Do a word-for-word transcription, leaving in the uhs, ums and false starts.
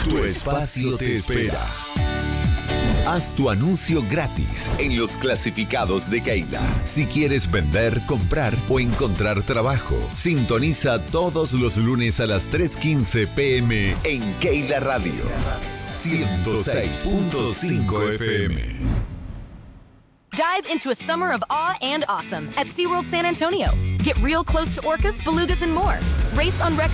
Tu espacio te espera. Haz tu anuncio gratis en los clasificados de Keila. Si quieres vender, comprar o encontrar trabajo, sintoniza todos los lunes a las tres quince pm en Keila Radio ciento seis punto cinco F M. Dive into a summer of awe and awesome at SeaWorld San Antonio. Get real close to orcas, belugas, and more. Race on record